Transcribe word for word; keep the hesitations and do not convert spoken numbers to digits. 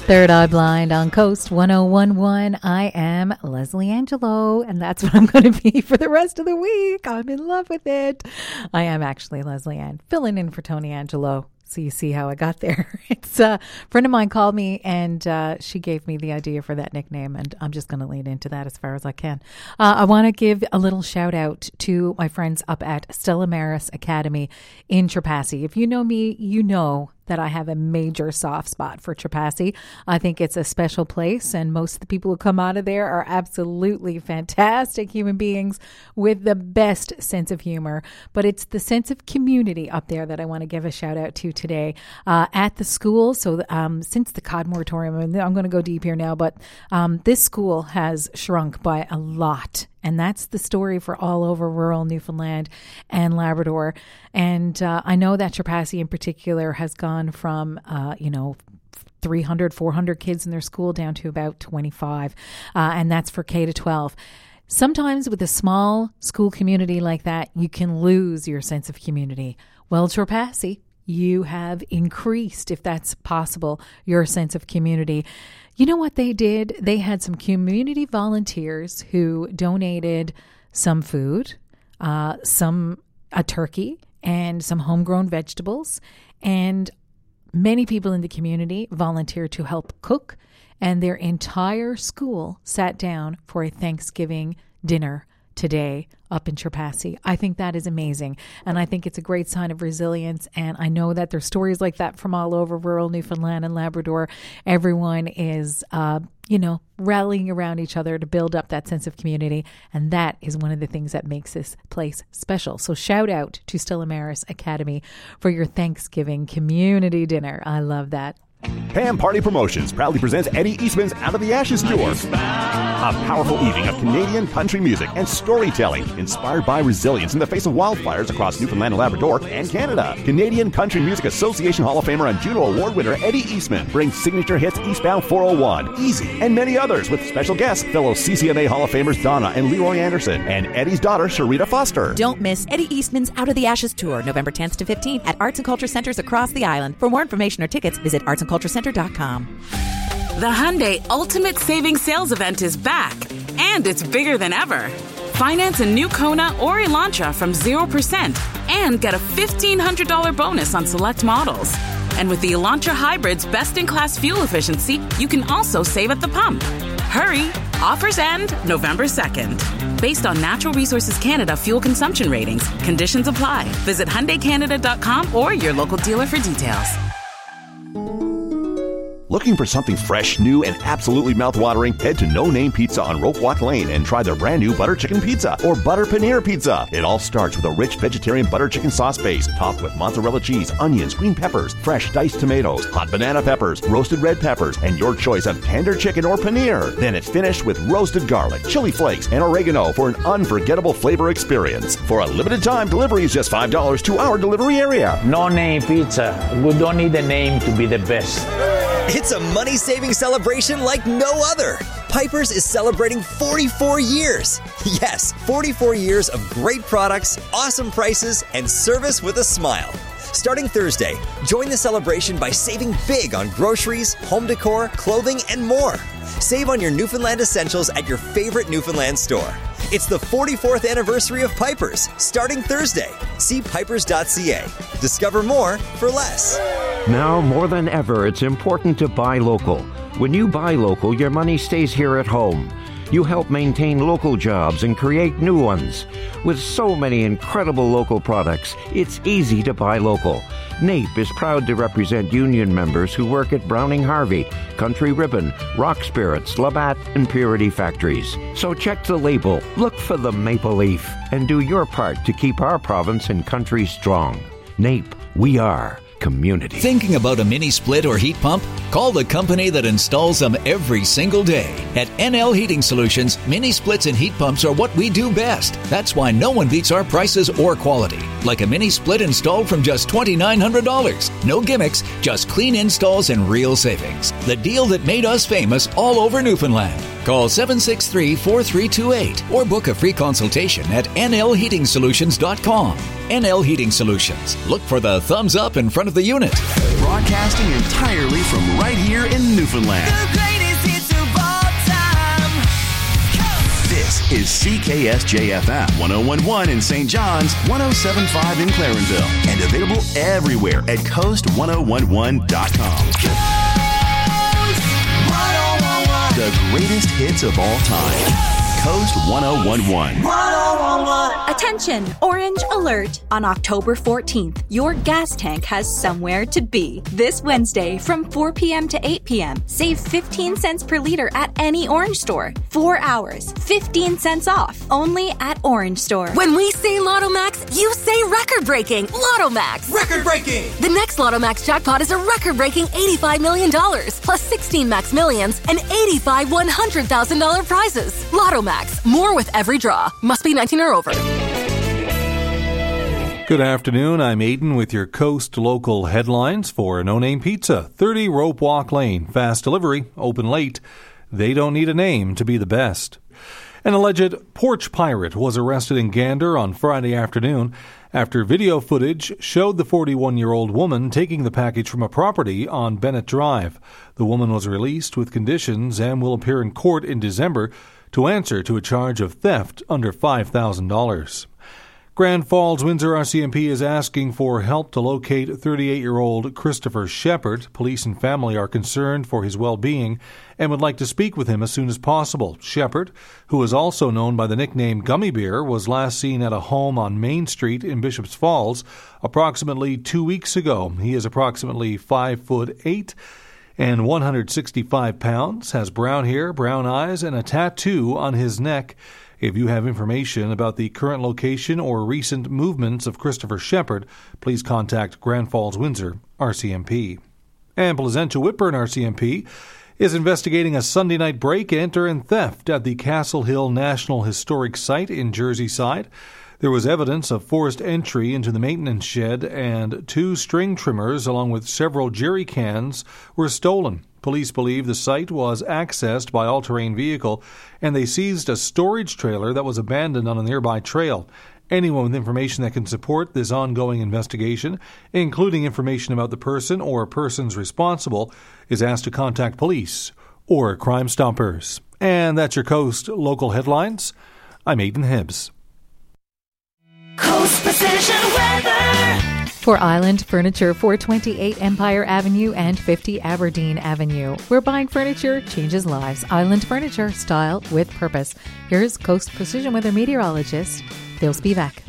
Third Eye Blind on Coast one oh one point one. I am Leslie Angelo, and that's what I'm going to be for the rest of the week. I'm in love with it. I am actually Leslie Ann, filling in for Tony Angelo. So you see how I got there. It's uh, a friend of mine called me, and uh, she gave me the idea for that nickname, and I'm just going to lean into that as far as I can. Uh, I want to give a little shout out to my friends up at Stella Maris Academy in Trepassey. If you know me, you know that I have a major soft spot for Trepassey. I think it's a special place, and most of the people who come out of there are absolutely fantastic human beings with the best sense of humor. But it's the sense of community up there that I want to give a shout out to today uh, at the school. So um, since the C O D moratorium, and I'm going to go deep here now, but um, this school has shrunk by a lot. And that's the story for all over rural Newfoundland and Labrador. And uh, I know that Trepassey in particular has gone from, uh, you know, three hundred, four hundred kids in their school down to about twenty-five. Uh, and that's for K to twelve. Sometimes with a small school community like that, you can lose your sense of community. Well, Trepassey, you have increased, if that's possible, your sense of community. You know what they did? They had some community volunteers who donated some food, uh, some a turkey, and some homegrown vegetables. And many people in the community volunteered to help cook. And their entire school sat down for a Thanksgiving dinner today up in Trepassey. I think that is amazing. And I think it's a great sign of resilience. And I know that there's stories like that from all over rural Newfoundland and Labrador. Everyone is, uh, you know, rallying around each other to build up that sense of community. And that is one of the things that makes this place special. So shout out to Stella Maris Academy for your Thanksgiving community dinner. I love that. Pam Party Promotions proudly presents Eddie Eastman's Out of the Ashes Tour. A powerful evening of Canadian country music and storytelling inspired by resilience in the face of wildfires across Newfoundland and Labrador and Canada. Canadian Country Music Association Hall of Famer and Juno Award winner Eddie Eastman brings signature hits Eastbound four oh one, Easy, and many others with special guests, fellow C C M A Hall of Famers Donna and Leroy Anderson, and Eddie's daughter Sharita Foster. Don't miss Eddie Eastman's Out of the Ashes Tour, November tenth to fifteenth at Arts and Culture Centers across the island. For more information or tickets, visit arts and culture center dot com. The Hyundai Ultimate Savings Sales Event is back, and it's bigger than ever. Finance a new Kona or Elantra from zero percent and get a fifteen hundred dollars bonus on select models. And with the Elantra Hybrid's best-in-class fuel efficiency, you can also save at the pump. Hurry! Offers end November second. Based on Natural Resources Canada fuel consumption ratings, conditions apply. Visit Hyundai Canada dot com or your local dealer for details. Looking for something fresh, new, and absolutely mouth-watering? Head to No Name Pizza on Rope Walk Lane and try their brand new butter chicken pizza or butter paneer pizza. It all starts with a rich vegetarian butter chicken sauce base topped with mozzarella cheese, onions, green peppers, fresh diced tomatoes, hot banana peppers, roasted red peppers, and your choice of tender chicken or paneer. Then it's finished with roasted garlic, chili flakes, and oregano for an unforgettable flavor experience. For a limited time, delivery is just five dollars to our delivery area. No Name Pizza. We don't need a name to be the best. It's a money-saving celebration like no other. Piper's is celebrating forty-four years. Yes, forty-four years of great products, awesome prices, and service with a smile. Starting Thursday, join the celebration by saving big on groceries, home decor, clothing, and more. Save on your Newfoundland essentials at your favorite Newfoundland store. It's the forty-fourth anniversary of Piper's, starting Thursday. See pipers dot c a. Discover more for less. Now, more than ever, it's important to buy local. When you buy local, your money stays here at home. You help maintain local jobs and create new ones. With so many incredible local products, it's easy to buy local. NAPE is proud to represent union members who work at Browning Harvey, Country Ribbon, Rock Spirits, Labatt, and Purity Factories. So check the label, look for the maple leaf, and do your part to keep our province and country strong. NAPE, we are community. Thinking about a mini split or heat pump? Call the company that installs them every single day. At N L Heating Solutions, mini splits and heat pumps are what we do best. That's why no one beats our prices or quality. Like a mini split installed from just two thousand nine hundred dollars. No gimmicks, just clean installs and real savings. The deal that made us famous all over Newfoundland. Call seven six three, four three two eight or book a free consultation at N L heating solutions dot com. N L Heating Solutions. Look for the thumbs up in front of the unit. Broadcasting entirely from right here in Newfoundland. Newfoundland. The greatest hits of all time. Coast. This is C K S J F M one oh one point one in Saint John's, one oh seven point five in Clarenville, and available everywhere at coast ten eleven dot com. Coast one oh one one. The greatest hits of all time. Coast ten eleven. Attention, orange alert. On October fourteenth, your gas tank has somewhere to be. This Wednesday from four p.m. to eight p.m. Save fifteen cents per liter at any Orange store. Four hours, fifteen cents off. Only at Orange Store. When we say Lotto Max, you say record-breaking. Lotto Max. Record-breaking. The next Lotto Max jackpot is a record-breaking eighty-five million dollars, plus sixteen Max Millions and eighty-five one hundred thousand dollars prizes. Lotto Max. More with every draw. Must be nineteen or over. Good afternoon. I'm Aiden with your Coast local headlines for No Name Pizza. thirty Rope Walk Lane. Fast delivery. Open late. They don't need a name to be the best. An alleged porch pirate was arrested in Gander on Friday afternoon after video footage showed the forty-one-year-old woman taking the package from a property on Bennett Drive. The woman was released with conditions and will appear in court in December to answer to a charge of theft under five thousand dollars. Grand Falls Windsor R C M P is asking for help to locate thirty-eight-year-old Christopher Shepard. Police and family are concerned for his well-being and would like to speak with him as soon as possible. Shepard, who is also known by the nickname Gummy Bear, was last seen at a home on Main Street in Bishops Falls approximately two weeks ago. He is approximately five foot eight and one hundred sixty-five pounds, has brown hair, brown eyes, and a tattoo on his neck. If you have information about the current location or recent movements of Christopher Shepard, please contact Grand Falls Windsor R C M P. And Placentia Whitburn R C M P is investigating a Sunday night break-enter and theft at the Castle Hill National Historic Site in Jersey Side. There was evidence of forced entry into the maintenance shed, and two string trimmers along with several jerry cans were stolen. Police believe the site was accessed by all-terrain vehicle, and they seized a storage trailer that was abandoned on a nearby trail. Anyone with information that can support this ongoing investigation, including information about the person or persons responsible, is asked to contact police or Crime Stoppers. And that's your Coast local headlines. I'm Aiden Hibbs. Coast Precision Weather. For Island Furniture, four twenty-eight Empire Avenue and fifty Aberdeen Avenue. Where buying furniture changes lives. Island Furniture, style with purpose. Here's Coast Precision Weather meteorologist Phil Spivak.